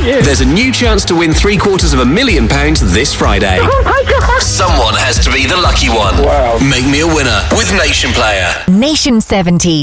you. There's a new chance to win £750,000 this Friday. Oh my God. Someone has to be the lucky one. Wow. Make me a winner with Nation Player. Nation 70.